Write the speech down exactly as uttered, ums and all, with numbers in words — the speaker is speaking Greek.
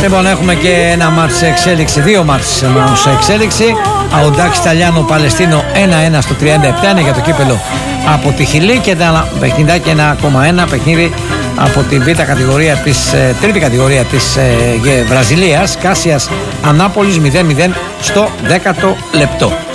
Λοιπόν, έχουμε και ένα μάτς σε εξέλιξη, δύο μάτς σε εξέλιξη. Αουντάξ Ιταλιάνο Παλαιστίνο ένα ένα στο τριάντα επτά είναι για το κύπελο από τη Χιλή, και ένα παιχνιδάκι ένα κόμμα ένα παιχνίδι από την β' κατηγορία της, τρίτη κατηγορία της ε, Βραζιλίας, Κάσιας Ανάπολης μηδέν μηδέν στο δέκατο λεπτό.